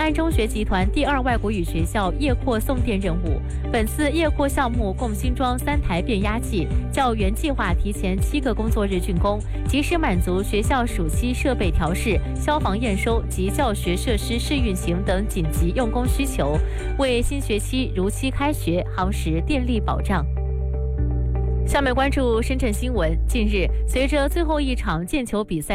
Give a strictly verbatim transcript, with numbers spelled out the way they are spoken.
安中学集团第二外国语学校夜扩送电任务。本次夜扩项目共新装三台变压器，较原计划提前七个工作日竣工，及时满足学校暑期设备调试、消防验收及教学设施试运行等紧急用工需求，为新学期如期开学夯实电力保障。下面关注深圳新闻。近日，随着最后一场毽球比赛